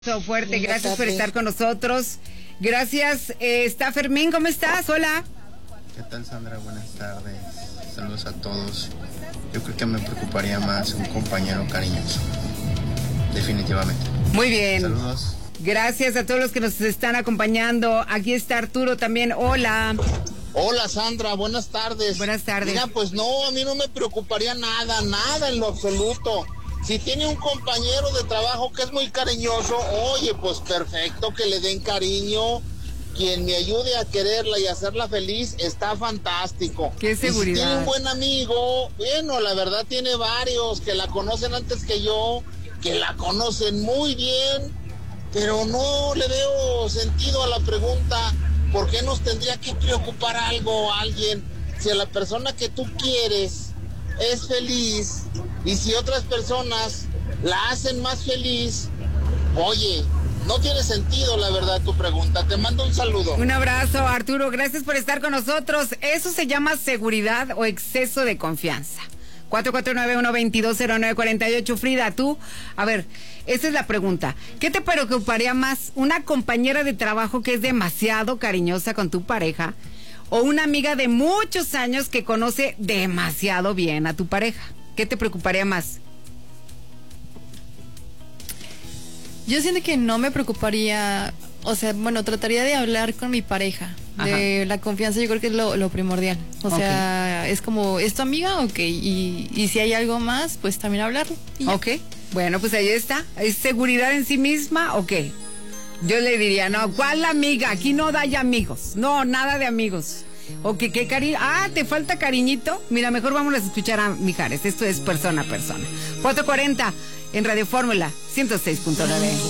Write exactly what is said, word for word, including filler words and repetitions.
Fuerte, gracias por estar con nosotros. Gracias, eh, está Fermín, ¿cómo estás? Hola. ¿Qué tal, Sandra? Buenas tardes. Saludos a todos. Yo creo que me preocuparía más un compañero cariñoso. Definitivamente. Muy bien. Saludos. Gracias a todos los que nos están acompañando. Aquí está Arturo también. Hola. Hola, Sandra, buenas tardes. Buenas tardes. Mira, pues no, a mí no me preocuparía nada, nada en lo absoluto. Si tiene un compañero de trabajo que es muy cariñoso, oye, pues perfecto, que le den cariño. Quien me ayude a quererla y hacerla feliz, está fantástico. Qué seguridad. Y si tiene un buen amigo, bueno, la verdad tiene varios que la conocen antes que yo, que la conocen muy bien, pero no le veo sentido a la pregunta, ¿por qué nos tendría que preocupar algo a alguien? Si a la persona que tú quieres es feliz, y si otras personas la hacen más feliz, oye, no tiene sentido, la verdad, tu pregunta. Te mando un saludo. Un abrazo, Arturo. Gracias por estar con nosotros. Eso se llama seguridad o exceso de confianza. cuatro cuatro nueve, uno dos dos, cero nueve cuatro ocho. Frida, tú, a ver, esa es la pregunta. ¿Qué te preocuparía más? ¿Una compañera de trabajo que es demasiado cariñosa con tu pareja? ¿O una amiga de muchos años que conoce demasiado bien a tu pareja? ¿Qué te preocuparía más? Yo siento que no me preocuparía, o sea, bueno, trataría de hablar con mi pareja. Ajá. De la confianza, yo creo que es lo, lo primordial. O okay. sea, es como, ¿es tu amiga? Ok, y, y si hay algo más, pues también hablarlo. Ok, bueno, pues ahí está. ¿Es seguridad en sí misma? Ok. Yo le diría, no, ¿cuál amiga? Aquí no hay amigos. No, nada de amigos. Ok, qué cariño. Ah, ¿te falta cariñito? Mira, mejor vamos a escuchar a Mijares. Esto es persona a persona. cuatro cuarenta en Radio Fórmula ciento seis punto nueve.